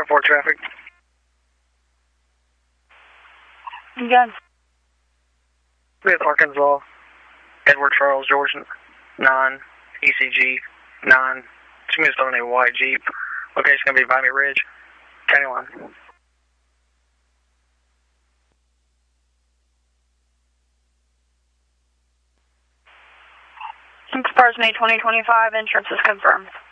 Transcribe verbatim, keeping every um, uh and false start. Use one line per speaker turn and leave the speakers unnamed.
Report traffic.
Again.
With Arkansas, Edward Charles George, nine, E C G, nine, two minutes on a white Jeep. Location going to be Vimy Ridge, county line.
Person eight twenty twenty-five, insurance is confirmed.